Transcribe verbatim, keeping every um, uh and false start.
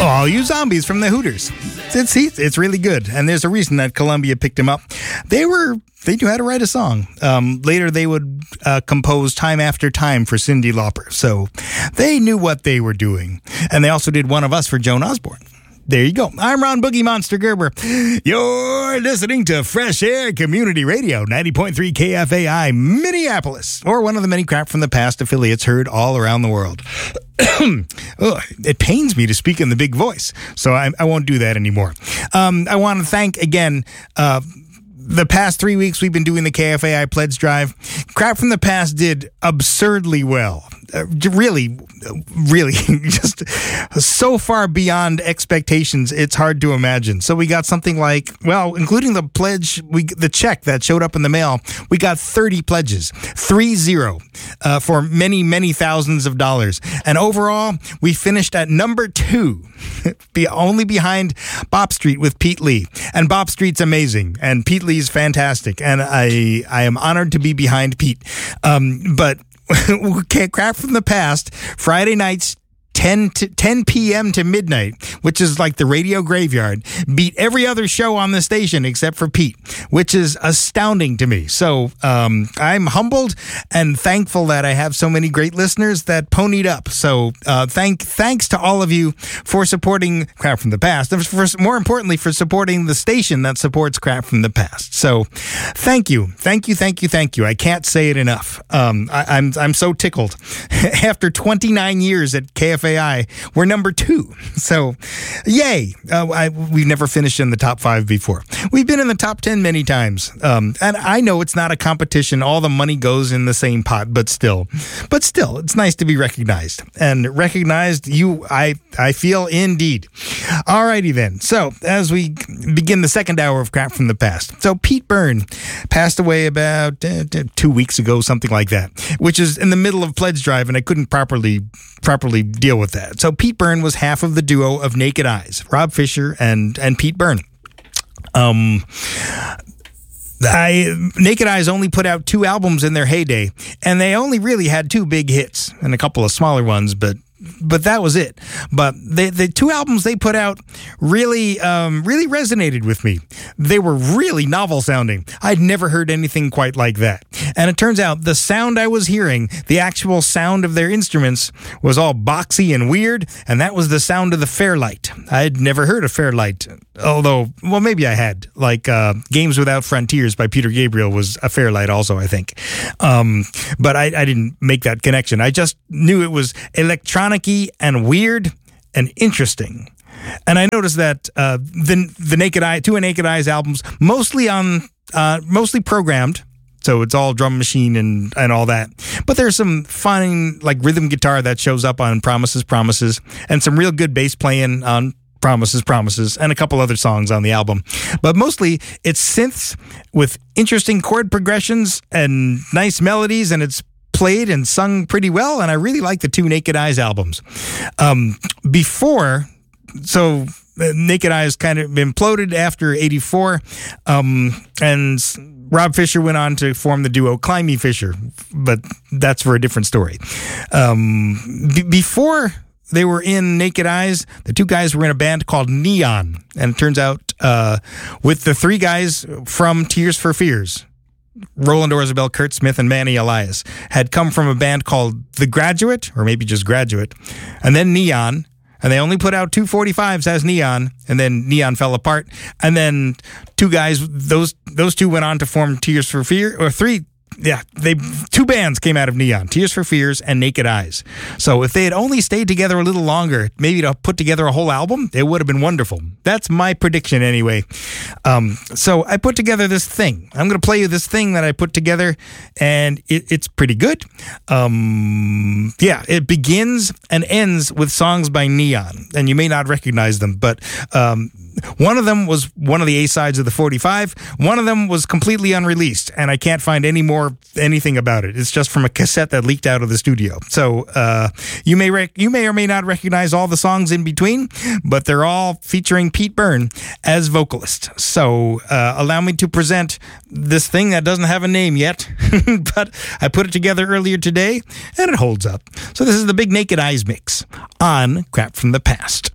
All You Zombies from the Hooters. It's it's really good, and there's a reason that Columbia picked him up. They were they knew how to write a song. Um, later, they would uh, compose Time After Time for Cyndi Lauper, so they knew what they were doing. And they also did One of Us for Joan Osborne. There you go. I'm Ron Boogie Monster Gerber. You're listening to Fresh Air Community Radio, ninety point three K F A I, Minneapolis, or one of the many Crap from the Past affiliates heard all around the world. Ugh, it pains me to speak in the big voice, so I, I won't do that anymore. Um, I want to thank again uh, the past three weeks we've been doing the K F A I Pledge Drive. Crap from the Past did absurdly well. Uh, really, really, just so far beyond expectations, it's hard to imagine. So we got something like, well, including the pledge, we the check that showed up in the mail, we got thirty pledges, three zero, uh, for many, many thousands of dollars. And overall, we finished at number two, be only behind Bop Street with Pete Lee. And Bop Street's amazing, and Pete Lee's fantastic, and I I am honored to be behind Pete. Um, but Crap from the Past, Friday nights, ten p.m. to midnight, which is like the radio graveyard, beat every other show on the station except for Pete, which is astounding to me. So um, I'm humbled and thankful that I have so many great listeners that ponied up. So uh, thank thanks to all of you for supporting Crap from the Past, and for, more importantly, for supporting the station that supports Crap from the Past. So thank you, thank you, thank you, thank you. I can't say it enough. Um, I, I'm I'm so tickled. After twenty-nine years at K F A I, we're number two. So, yay. Uh, I, we've never finished in the top five before. We've been in the top ten many times. Um, and I know it's not a competition. All the money goes in the same pot, but still. But still, it's nice to be recognized. And recognized, you, I, I feel indeed. Alrighty then. So, as we begin the second hour of Crap from the Past. So, Pete Byrne passed away about uh, two weeks ago, something like that, which is in the middle of Pledge Drive, and I couldn't properly properly deal with that. So Pete Byrne was half of the duo of Naked Eyes, Rob Fisher and and Pete Byrne. Um, I Naked Eyes only put out two albums in their heyday, and they only really had two big hits and a couple of smaller ones, but but that was it. But the the two albums they put out really um, really resonated with me. They were really novel sounding. I'd never heard anything quite like that. And it turns out the sound I was hearing, the actual sound of their instruments, was all boxy and weird, and that was the sound of the Fairlight. I'd never heard of Fairlight, although, well, maybe I had. Like uh, Games Without Frontiers by Peter Gabriel was a Fairlight also, I think. Um, but I, I didn't make that connection. I just knew it was electronic-y and weird and interesting. And I noticed that uh, the the Naked Eye, two Naked Eyes albums, mostly on uh, mostly programmed, so it's all drum machine and, and all that. But there's some fine like rhythm guitar that shows up on Promises, Promises, and some real good bass playing on Promises, Promises, and a couple other songs on the album. But mostly it's synths with interesting chord progressions and nice melodies, and it's played and sung pretty well, and I really like the two Naked Eyes albums. Um, before, so Naked Eyes kind of imploded after eighty-four, um, and Rob Fisher went on to form the duo Climb Me Fisher, but that's for a different story. Um, b- before they were in Naked Eyes, the two guys were in a band called Neon, and it turns out uh, with the three guys from Tears for Fears, Roland Orzabel, Kurt Smith, and Manny Elias, had come from a band called The Graduate, or maybe just Graduate, and then Neon, and they only put out two forty-fives as Neon, and then Neon fell apart, and then two guys, those those two went on to form Tears for Fear, or three, yeah, they two bands came out of Neon, Tears for Fears and Naked Eyes. So if they had only stayed together a little longer, maybe to put together a whole album, it would have been wonderful. That's my prediction anyway. Um, so I put together this thing. I'm going to play you this thing that I put together, and it, it's pretty good. Um, yeah, it begins and ends with songs by Neon, and you may not recognize them, but um, one of them was one of the A-sides of the forty-five. One of them was completely unreleased, and I can't find any more anything about it. It's just from a cassette that leaked out of the studio. So uh, you may rec- you may or may not recognize all the songs in between, but they're all featuring Pete Byrne as vocalist. So uh, allow me to present this thing that doesn't have a name yet, but I put it together earlier today, and it holds up. So this is the Big Naked Eyes mix on Crap from the Past.